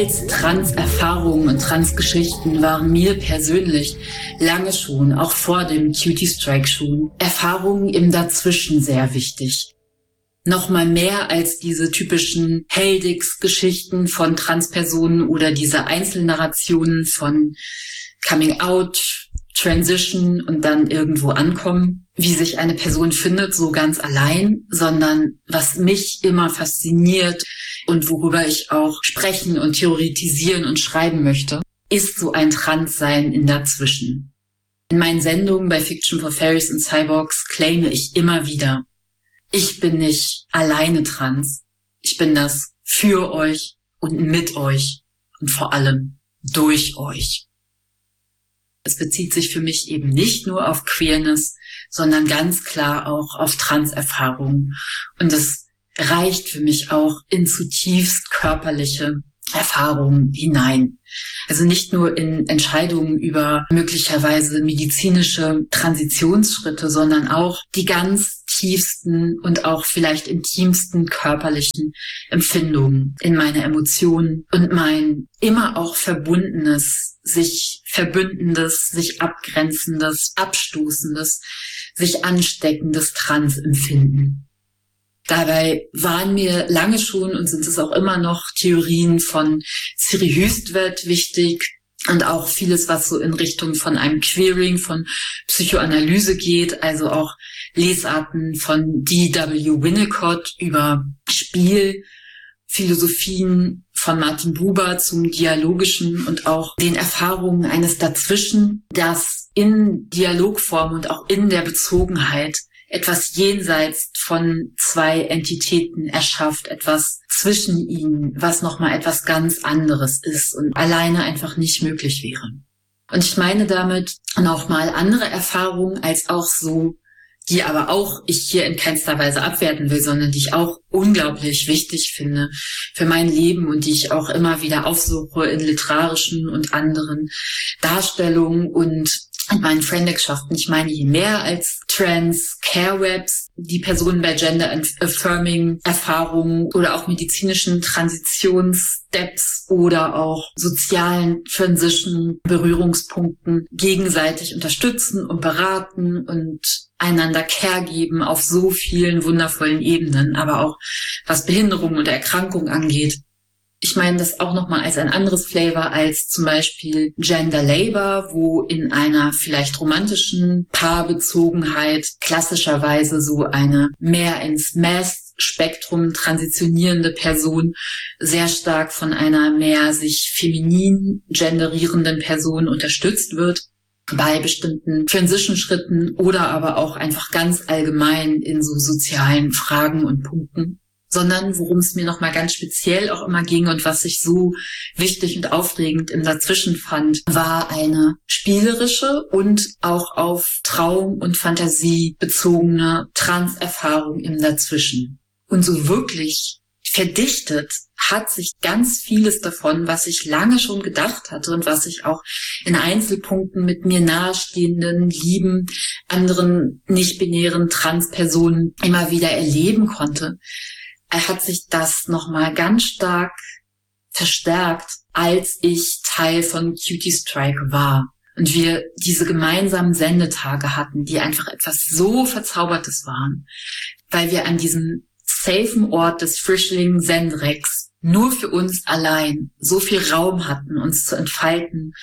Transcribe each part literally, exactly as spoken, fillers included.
Teils Trans-Erfahrungen und Trans-Geschichten waren mir persönlich lange schon, auch vor dem Cutie Strike schon, Erfahrungen im Dazwischen sehr wichtig. Nochmal mehr als diese typischen Heldix-Geschichten von Transpersonen oder diese Einzelnarrationen von Coming Out, Transition und dann irgendwo ankommen, wie sich eine Person findet, so ganz allein, sondern was mich immer fasziniert und worüber ich auch sprechen und theoretisieren und schreiben möchte, ist so ein Transsein in dazwischen. In meinen Sendungen bei Fiction for Fairies und Cyborgs claime ich immer wieder, ich bin nicht alleine trans, ich bin das für euch und mit euch und vor allem durch euch. Es bezieht sich für mich eben nicht nur auf Queerness, sondern ganz klar auch auf Trans-Erfahrungen. Und es reicht für mich auch in zutiefst körperliche Erfahrungen hinein. Also nicht nur in Entscheidungen über möglicherweise medizinische Transitionsschritte, sondern auch die ganz tiefsten und auch vielleicht intimsten körperlichen Empfindungen in meine Emotionen und mein immer auch verbundenes, sich verbündendes, sich abgrenzendes, abstoßendes, sich ansteckendes Transempfinden. Dabei waren mir lange schon und sind es auch immer noch Theorien von Siri Hustvedt wichtig und auch vieles, was so in Richtung von einem Queering, von Psychoanalyse geht, also auch Lesarten von D W Winnicott über Spiel, Philosophien von Martin Buber zum Dialogischen und auch den Erfahrungen eines Dazwischen, das in Dialogform und auch in der Bezogenheit etwas jenseits von zwei Entitäten erschafft, etwas zwischen ihnen, was nochmal etwas ganz anderes ist und alleine einfach nicht möglich wäre. Und ich meine damit nochmal andere Erfahrungen als auch so, die aber auch ich hier in keinster Weise abwerten will, sondern die ich auch unglaublich wichtig finde für mein Leben und die ich auch immer wieder aufsuche in literarischen und anderen Darstellungen und in meinen Friendexschaften. Ich meine hier mehr als Trans, Care-Webs, die Personen bei Gender-Affirming Erfahrungen oder auch medizinischen Transitionssteps oder auch sozialen Transition-Berührungspunkten gegenseitig unterstützen und beraten und einander Care geben auf so vielen wundervollen Ebenen, aber auch was Behinderung und Erkrankung angeht. Ich meine das auch nochmal als ein anderes Flavor als zum Beispiel Gender Labor, wo in einer vielleicht romantischen Paarbezogenheit klassischerweise so eine mehr ins Mass-Spektrum transitionierende Person sehr stark von einer mehr sich feminin genderierenden Person unterstützt wird bei bestimmten Transition-Schritten oder aber auch einfach ganz allgemein in so sozialen Fragen und Punkten. Sondern worum es mir nochmal ganz speziell auch immer ging und was ich so wichtig und aufregend im Dazwischen fand, war eine spielerische und auch auf Traum und Fantasie bezogene Trans-Erfahrung im Dazwischen. Und so wirklich verdichtet hat sich ganz vieles davon, was ich lange schon gedacht hatte und was ich auch in Einzelpunkten mit mir nahestehenden, lieben, anderen nicht-binären Trans-Personen immer wieder erleben konnte, hat sich das nochmal ganz stark verstärkt, als ich Teil von Cutie Strike war. Und wir diese gemeinsamen Sendetage hatten, die einfach etwas so Verzaubertes waren, weil wir an diesem safen Ort des Frischling Sendrex nur für uns allein so viel Raum hatten, uns zu entfalten,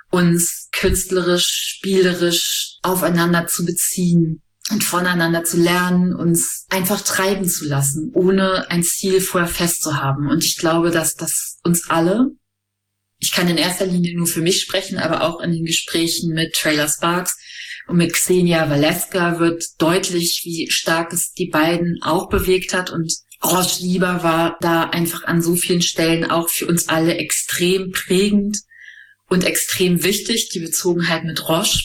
uns künstlerisch, spielerisch aufeinander zu beziehen und voneinander zu lernen, uns einfach treiben zu lassen, ohne ein Ziel vorher festzuhaben. Und ich glaube, dass das uns alle, ich kann in erster Linie nur für mich sprechen, aber auch in den Gesprächen mit Trailer Sparks und mit Xenia Valeska wird deutlich, wie stark es die beiden auch bewegt hat. Und Roche Lieber war da einfach an so vielen Stellen auch für uns alle extrem prägend und extrem wichtig, die Bezogenheit mit Roche.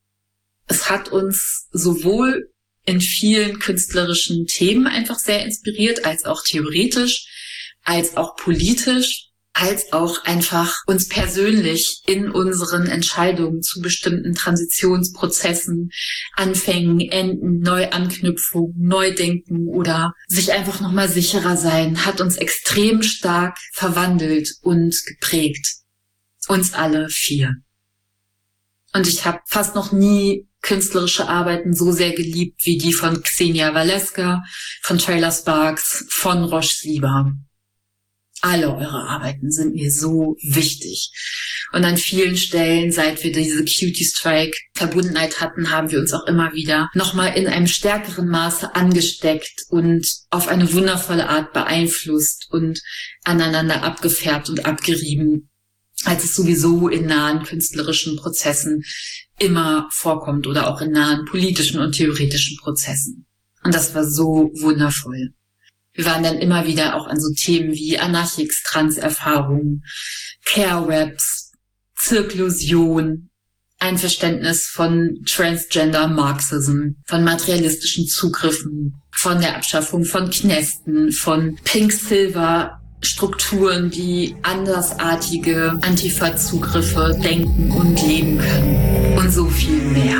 Es hat uns sowohl in vielen künstlerischen Themen einfach sehr inspiriert, als auch theoretisch, als auch politisch. als auch einfach uns persönlich in unseren Entscheidungen zu bestimmten Transitionsprozessen, Anfängen, Enden, Neuanknüpfungen, Neudenken oder sich einfach nochmal sicherer sein, hat uns extrem stark verwandelt und geprägt. Uns alle vier. Und ich habe fast noch nie künstlerische Arbeiten so sehr geliebt wie die von Xenia Valeska, von Trailer Sparks, von Roche Sliwa. Alle eure Arbeiten sind mir so wichtig. Und an vielen Stellen, seit wir diese Cutie Strike Verbundenheit hatten, haben wir uns auch immer wieder nochmal in einem stärkeren Maße angesteckt und auf eine wundervolle Art beeinflusst und aneinander abgefärbt und abgerieben, als es sowieso in nahen künstlerischen Prozessen immer vorkommt oder auch in nahen politischen und theoretischen Prozessen. Und das war so wundervoll. Wir waren dann immer wieder auch an so Themen wie Anarchix, Trans-Erfahrungen, Care-Webs, Zirklusion, ein Verständnis von Transgender-Marxism, von materialistischen Zugriffen, von der Abschaffung von Knästen, von Pink-Silver-Strukturen, die andersartige Antifa-Zugriffe denken und leben können und so viel mehr.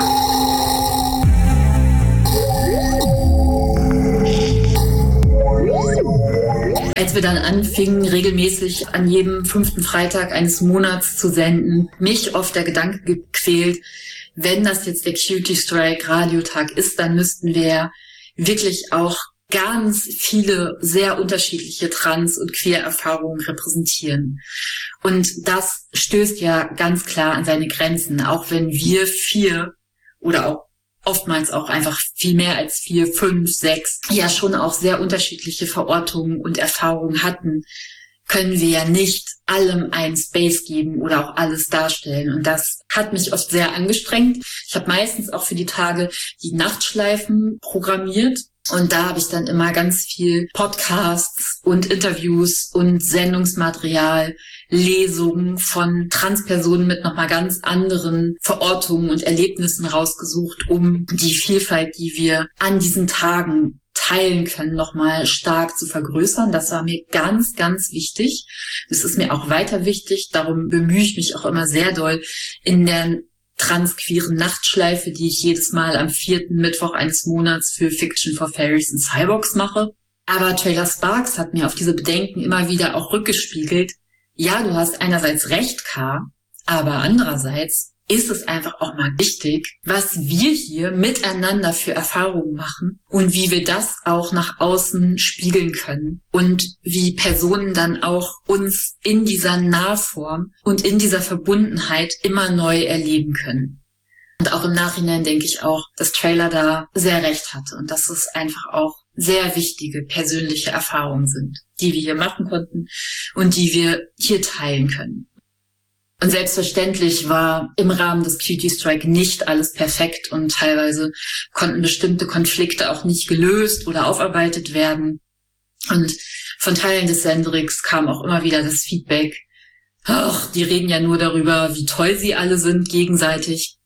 Als wir dann anfingen, regelmäßig an jedem fünften Freitag eines Monats zu senden, mich oft der Gedanke gequält, wenn das jetzt der Cutie Strike Radiotag ist, dann müssten wir wirklich auch ganz viele sehr unterschiedliche Trans- und Queer-Erfahrungen repräsentieren. Und das stößt ja ganz klar an seine Grenzen, auch wenn wir vier oder auch oftmals auch einfach viel mehr als vier, fünf, sechs, ja schon auch sehr unterschiedliche Verortungen und Erfahrungen hatten, können wir ja nicht allem einen Space geben oder auch alles darstellen. Und das hat mich oft sehr angestrengt. Ich habe meistens auch für die Tage die Nachtschleifen programmiert. Und da habe ich dann immer ganz viel Podcasts und Interviews und Sendungsmaterial, Lesungen von Transpersonen mit nochmal ganz anderen Verortungen und Erlebnissen rausgesucht, um die Vielfalt, die wir an diesen Tagen teilen können, nochmal stark zu vergrößern. Das war mir ganz, ganz wichtig. Das ist mir auch weiter wichtig. Darum bemühe ich mich auch immer sehr doll in der transqueeren Nachtschleife, die ich jedes Mal am vierten Mittwoch eines Monats für Fiction for Fairies and Cyborgs mache. Aber Trailer Sparks hat mir auf diese Bedenken immer wieder auch rückgespiegelt. Ja, du hast einerseits recht, K, aber andererseits ist es einfach auch mal wichtig, was wir hier miteinander für Erfahrungen machen und wie wir das auch nach außen spiegeln können und wie Personen dann auch uns in dieser Nahform und in dieser Verbundenheit immer neu erleben können. Und auch im Nachhinein denke ich auch, dass Trailer da sehr recht hatte und dass es einfach auch sehr wichtige persönliche Erfahrungen sind, die wir hier machen konnten und die wir hier teilen können. Und selbstverständlich war im Rahmen des Cutie Strike nicht alles perfekt und teilweise konnten bestimmte Konflikte auch nicht gelöst oder aufarbeitet werden. Und von Teilen des Sendrix kam auch immer wieder das Feedback, ach, die reden ja nur darüber, wie toll sie alle sind gegenseitig.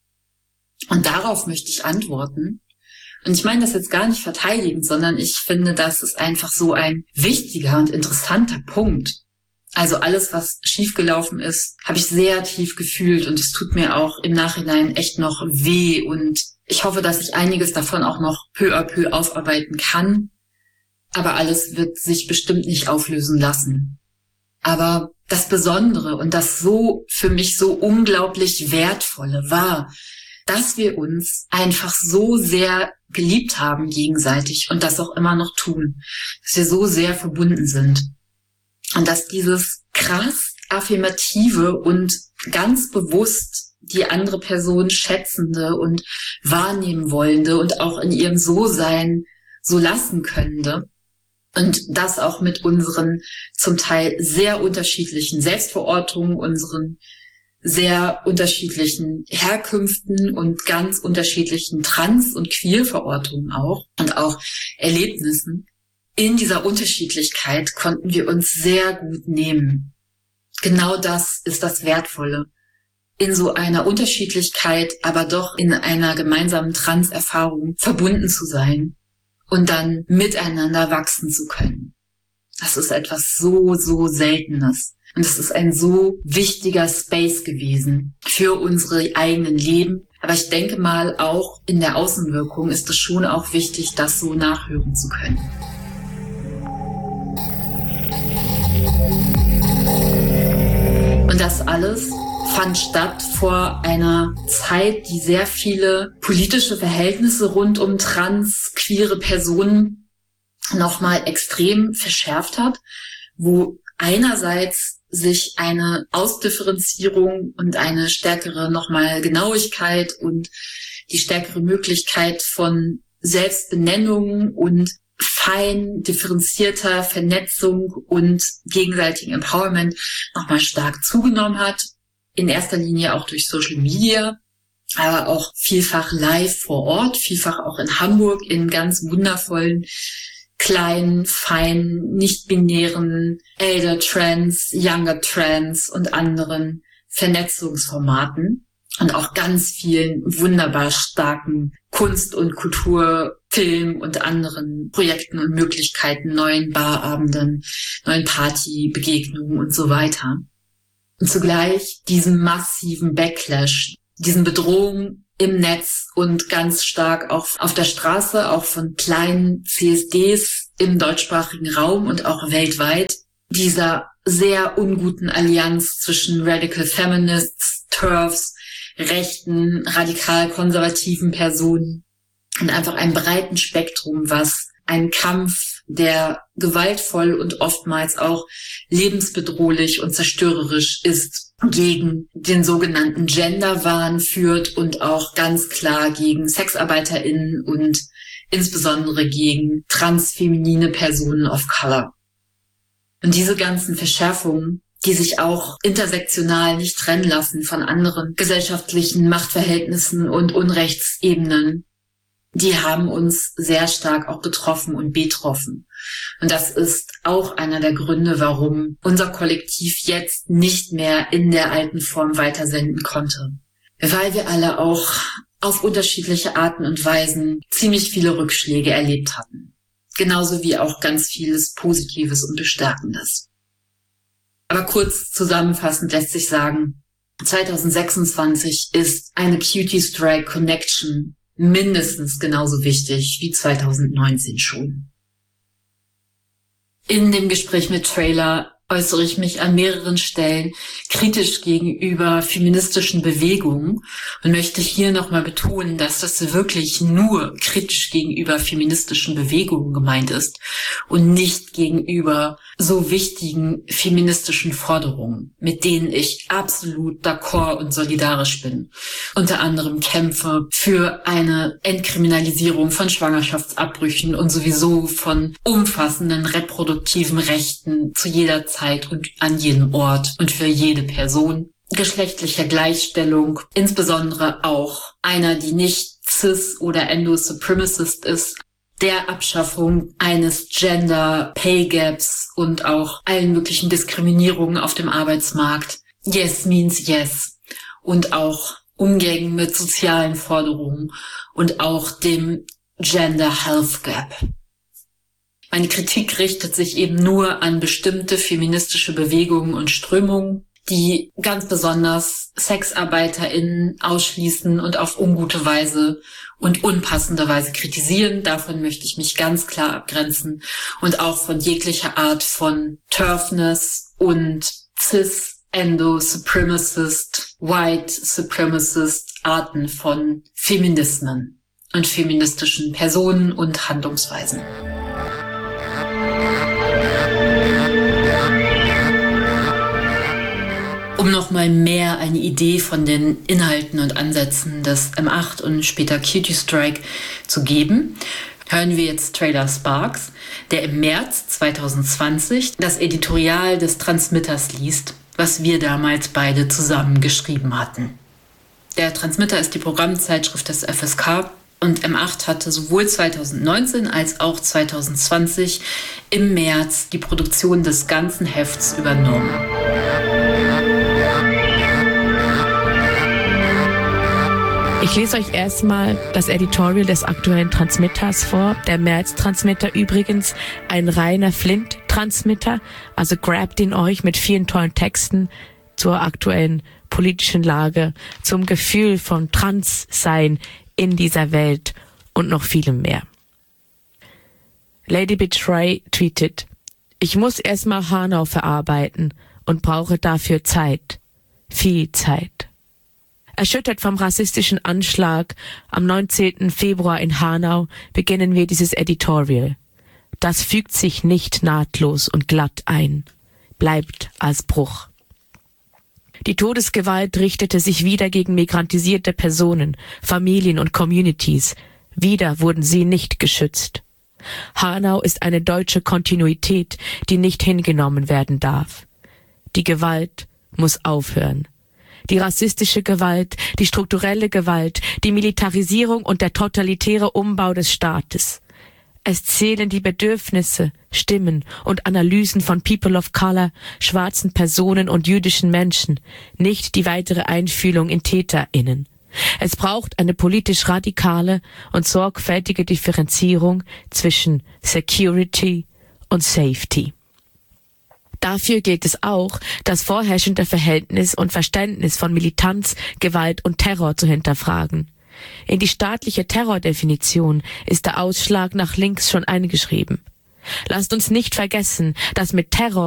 Und darauf möchte ich antworten. Und ich meine das jetzt gar nicht verteidigend, sondern ich finde, das ist einfach so ein wichtiger und interessanter Punkt. Also alles, was schiefgelaufen ist, habe ich sehr tief gefühlt und es tut mir auch im Nachhinein echt noch weh und ich hoffe, dass ich einiges davon auch noch peu à peu aufarbeiten kann. Aber alles wird sich bestimmt nicht auflösen lassen. Aber das Besondere und das so für mich so unglaublich Wertvolle war, dass wir uns einfach so sehr geliebt haben gegenseitig und das auch immer noch tun, dass wir so sehr verbunden sind. Und dass dieses krass affirmative und ganz bewusst die andere Person schätzende und wahrnehmen wollende und auch in ihrem So-Sein so lassen könnte und das auch mit unseren zum Teil sehr unterschiedlichen Selbstverortungen, unseren sehr unterschiedlichen Herkünften und ganz unterschiedlichen Trans- und Queer-Verortungen auch und auch Erlebnissen. In dieser Unterschiedlichkeit konnten wir uns sehr gut nehmen. Genau das ist das Wertvolle. In so einer Unterschiedlichkeit, aber doch in einer gemeinsamen Trans-Erfahrung verbunden zu sein und dann miteinander wachsen zu können. Das ist etwas so, so Seltenes. Und es ist ein so wichtiger Space gewesen für unsere eigenen Leben. Aber ich denke mal, auch in der Außenwirkung ist es schon auch wichtig, das so nachhören zu können. Und das alles fand statt vor einer Zeit, die sehr viele politische Verhältnisse rund um trans, queere Personen nochmal extrem verschärft hat, wo einerseits sich eine Ausdifferenzierung und eine stärkere nochmal Genauigkeit und die stärkere Möglichkeit von Selbstbenennung und fein differenzierter Vernetzung und gegenseitigem Empowerment nochmal stark zugenommen hat. In erster Linie auch durch Social Media, aber auch vielfach live vor Ort, vielfach auch in Hamburg in ganz wundervollen, kleinen, feinen, nicht-binären Elder Trans, Younger Trans und anderen Vernetzungsformaten und auch ganz vielen wunderbar starken Kunst- und Kultur-, Film- und anderen Projekten und Möglichkeiten, neuen Barabenden, neuen Partybegegnungen und so weiter. Und zugleich diesen massiven Backlash, diesen Bedrohungen im Netz und ganz stark auch auf der Straße, auch von kleinen C S Ds im deutschsprachigen Raum und auch weltweit, dieser sehr unguten Allianz zwischen Radical Feminists, TERFs, rechten, radikal-konservativen Personen und einfach einem breiten Spektrum, was ein Kampf, der gewaltvoll und oftmals auch lebensbedrohlich und zerstörerisch ist, gegen den sogenannten Genderwahn führt und auch ganz klar gegen SexarbeiterInnen und insbesondere gegen transfeminine Personen of Color. Und diese ganzen Verschärfungen, die sich auch intersektional nicht trennen lassen von anderen gesellschaftlichen Machtverhältnissen und Unrechtsebenen, die haben uns sehr stark auch getroffen und betroffen. Und das ist auch einer der Gründe, warum unser Kollektiv jetzt nicht mehr in der alten Form weitersenden konnte. Weil wir alle auch auf unterschiedliche Arten und Weisen ziemlich viele Rückschläge erlebt hatten. Genauso wie auch ganz vieles Positives und Bestärkendes. Aber kurz zusammenfassend lässt sich sagen, zwanzig sechsundzwanzig ist eine Cutie Strike Connection mindestens genauso wichtig wie zwanzig neunzehn schon. In dem Gespräch mit Trailer äußere ich mich an mehreren Stellen kritisch gegenüber feministischen Bewegungen und möchte hier nochmal betonen, dass das wirklich nur kritisch gegenüber feministischen Bewegungen gemeint ist und nicht gegenüber so wichtigen feministischen Forderungen, mit denen ich absolut d'accord und solidarisch bin. Unter anderem kämpfe für eine Entkriminalisierung von Schwangerschaftsabbrüchen und sowieso von umfassenden reproduktiven Rechten zu jeder Zeit und an jedem Ort und für jede Person. Geschlechtlicher Gleichstellung, insbesondere auch einer, die nicht cis oder endo-supremacist ist, der Abschaffung eines Gender Pay Gaps und auch allen möglichen Diskriminierungen auf dem Arbeitsmarkt. Yes means yes. Und auch Umgängen mit sozialen Forderungen und auch dem Gender Health Gap. Meine Kritik richtet sich eben nur an bestimmte feministische Bewegungen und Strömungen, die ganz besonders SexarbeiterInnen ausschließen und auf ungute Weise und unpassende Weise kritisieren. Davon möchte ich mich ganz klar abgrenzen und auch von jeglicher Art von Turfness und cis, endo, supremacist, white supremacist Arten von Feminismen und feministischen Personen und Handlungsweisen. Um nochmal mehr eine Idee von den Inhalten und Ansätzen des M acht und später Cutie Strike zu geben, hören wir jetzt Trailer Sparks, der im März zwanzig zwanzig das Editorial des Transmitters liest, was wir damals beide zusammen geschrieben hatten. Der Transmitter ist die Programmzeitschrift des F S K und M acht hatte sowohl zwanzig neunzehn als auch zwanzig zwanzig im März die Produktion des ganzen Hefts übernommen. Ich lese euch erstmal das Editorial des aktuellen Transmitters vor. Der März-Transmitter übrigens ein reiner Flint-Transmitter, also grabt ihn euch mit vielen tollen Texten zur aktuellen politischen Lage, zum Gefühl von Transsein in dieser Welt und noch vielem mehr. Lady Betray tweetet: Ich muss erstmal Hanau verarbeiten und brauche dafür Zeit. Viel Zeit. Erschüttert vom rassistischen Anschlag am neunzehnten Februar in Hanau beginnen wir dieses Editorial. Das fügt sich nicht nahtlos und glatt ein, bleibt als Bruch. Die Todesgewalt richtete sich wieder gegen migrantisierte Personen, Familien und Communities. Wieder wurden sie nicht geschützt. Hanau ist eine deutsche Kontinuität, die nicht hingenommen werden darf. Die Gewalt muss aufhören. Die rassistische Gewalt, die strukturelle Gewalt, die Militarisierung und der totalitäre Umbau des Staates. Es zählen die Bedürfnisse, Stimmen und Analysen von People of Color, schwarzen Personen und jüdischen Menschen, nicht die weitere Einfühlung in TäterInnen. Es braucht eine politisch radikale und sorgfältige Differenzierung zwischen Security und Safety. Dafür gilt es auch, das vorherrschende Verhältnis und Verständnis von Militanz, Gewalt und Terror zu hinterfragen. In die staatliche Terrordefinition ist der Ausschlag nach links schon eingeschrieben. Lasst uns nicht vergessen, dass mit Terror